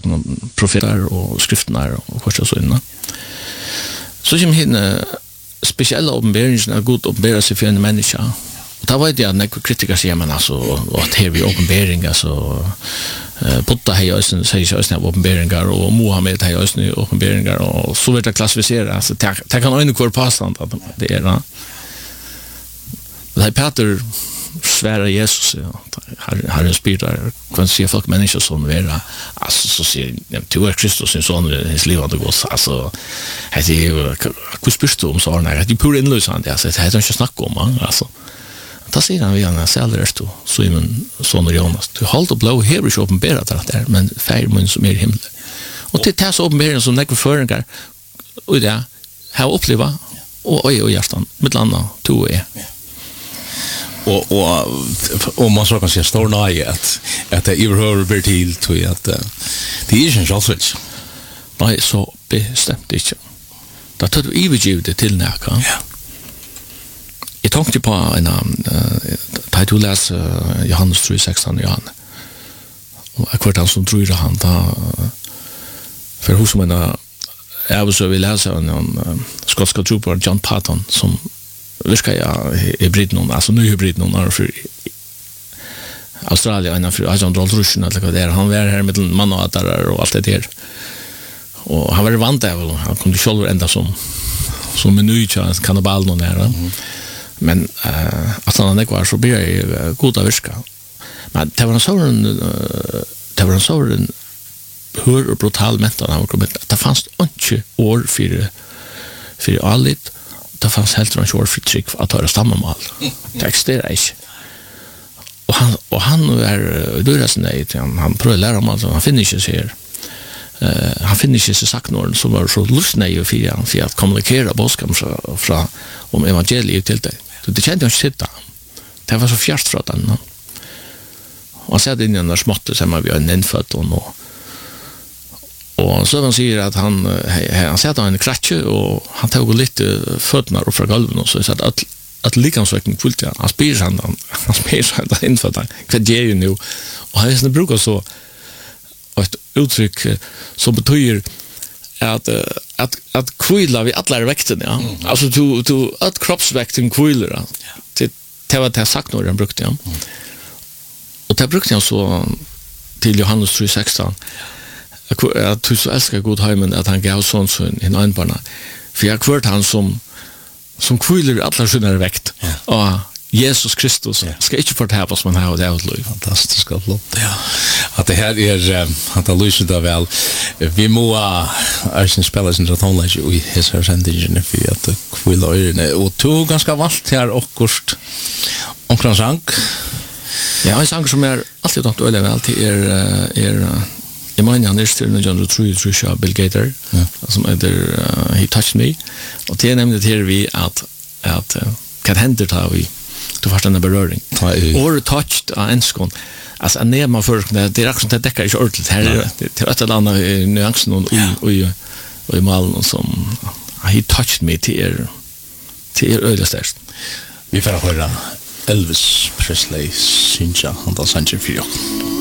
genom profeter och skrifterna och korsa så innan. Så kommer hin speciella uppenbarelsen av Gud uppenbarar sig för en människa. Och då vet jag att när kritiker säger man alltså att här vi uppenbaring alltså Buddha har ju säger ju uppenbaringar och Mohammed har ju uppenbaringar och så vet jag klassificera alltså det kan en kvar påstånd att det är va. Det här Peter svära Jesus har en spirit där kan se folk människor som vara alltså så ser du är Kristus sin son i hans liv och gås alltså det är ju hur spyrst du om så när det är pur inlösande alltså det är inte snacka om alltså ta sidan vi han säljer då Simon son och Jonas du håll och blå här är uppenbarat det där men färmen som är i himlen och till tas uppenbarelsen som näkvar föringar och det har uppleva och hjärtan med landa to är och man så kan säga stor nej att det överhör blir till att det är inte alls nej så bestämt inte det tar du övergivet till näka ja. Jag tänkte på en title läs Johannes 3:16 Johan och akkurat som tror han da för hos man jag så vill läsa en skotska trooper John Patton som viskar jag hybrid någon alltså ny hybrid någon för Australien och för John Rolls eller där han var här med man och där och allt det där och han var vant där han kunde själv ända som en ny chans kannibal någon där men att han var så blir jag goda viska men det var en sån hur brutal mentan han kom det fanns inte år för allt det fanns helt en år för trick att höra stammamal text är inte och han är dörras nej han prövar lära om alltså han finner sig här han finner sig saknorden som var så lustnej för att kommunicera boskam från om evangeliet till dig det kände jag inte sitta det var så fjärst från den och så in i den där småtte som vi har nämnt och så man säger att han satt en kratche och han tog lite fötterna och från golvet och så att likansväckning fullt ja han spyr han inför den vad ger ju nu och han brukar så ett uttryck som betyder att kvilla vid alla väkten ja alltså to att kroppsväkten kviller det var det sagt när han brukade ja och det brukade han så till Johannes 3:16 att du så älskar Gud heimen att han gav sån en anbarna för jag kvart han som kviller alla sina väkt och Jesus Kristus ska inte förtäva som man har det utliv. Fantastiskt flott. Ja. Att det här är att lysa det väl. Vi må Arsen spela sin tonlage i hela sändningen för att kvilla och tog ganska valt här och kort omkring ja, en sang som är alltid något öle väl till är i mina nästan när John True Bill Gator som heter He Touched Me och det nämnde här vi att kan hända tar vi du förstår den beröring or touched en skon alltså när man för det är också det täcker inte ordentligt här till ett annat nyansen och i malen som He Touched Me till ödestärst vi får höra Elvis Presley synja han tar sanchen för